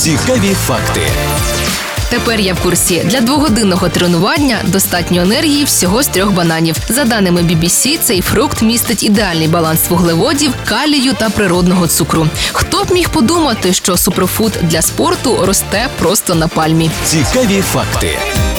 Цікаві факти. Тепер я в курсі. Для 2-годинного тренування достатньо енергії всього з 3 бананів. За даними BBC, цей фрукт містить ідеальний баланс вуглеводів, калію та природного цукру. Хто б міг подумати, що суперфуд для спорту росте просто на пальмі? Цікаві факти.